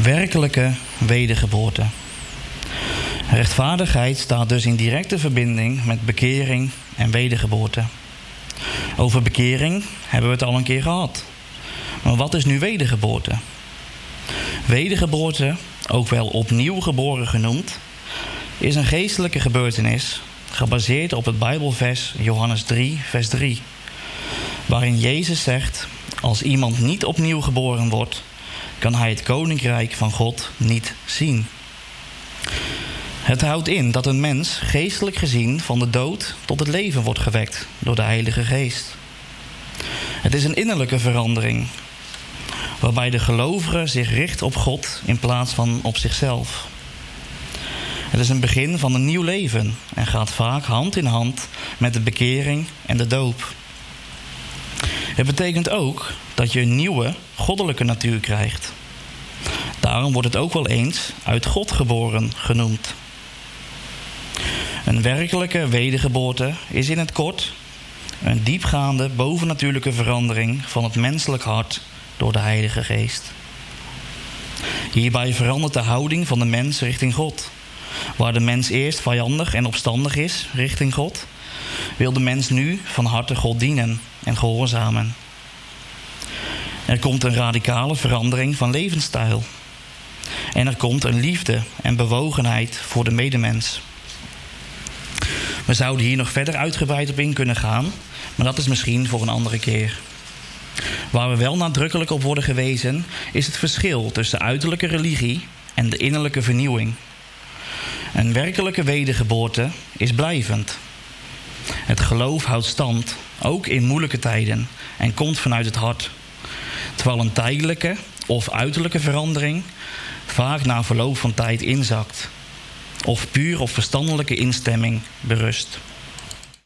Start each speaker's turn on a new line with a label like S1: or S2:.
S1: Werkelijke wedergeboorte. Rechtvaardigheid staat dus in directe verbinding met bekering en wedergeboorte. Over bekering hebben we het al een keer gehad. Maar wat is nu wedergeboorte? Wedergeboorte, ook wel opnieuw geboren genoemd, is een geestelijke gebeurtenis gebaseerd op het Bijbelvers Johannes 3, vers 3. Waarin Jezus zegt: als iemand niet opnieuw geboren wordt, kan hij het koninkrijk van God niet zien. Het houdt in dat een mens geestelijk gezien van de dood tot het leven wordt gewekt door de Heilige Geest. Het is een innerlijke verandering, waarbij de gelovige zich richt op God in plaats van op zichzelf. Het is een begin van een nieuw leven en gaat vaak hand in hand met de bekering en de doop. Het betekent ook dat je een nieuwe, goddelijke natuur krijgt. Daarom wordt het ook wel eens uit God geboren genoemd. Een werkelijke wedergeboorte is in het kort een diepgaande, bovennatuurlijke verandering van het menselijk hart door de Heilige Geest. Hierbij verandert de houding van de mens richting God. Waar de mens eerst vijandig en opstandig is richting God, wil de mens nu van harte God dienen en gehoorzamen. Er komt een radicale verandering van levensstijl. En er komt een liefde en bewogenheid voor de medemens. We zouden hier nog verder uitgebreid op in kunnen gaan, maar dat is misschien voor een andere keer. Waar we wel nadrukkelijk op worden gewezen, is het verschil tussen uiterlijke religie en de innerlijke vernieuwing. Een werkelijke wedergeboorte is blijvend. Het geloof houdt stand, ook in moeilijke tijden, en komt vanuit het hart. Terwijl een tijdelijke of uiterlijke verandering vaak na verloop van tijd inzakt, of puur op verstandelijke instemming berust.